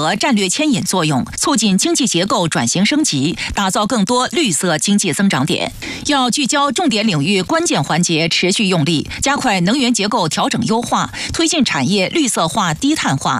合战略牵引作用，促进经济结构转型升级，打造更多绿色经济增长点。要聚焦重点领域、关键环节，持续用力，加快能源结构调整优化，推进产业绿色化、低碳化。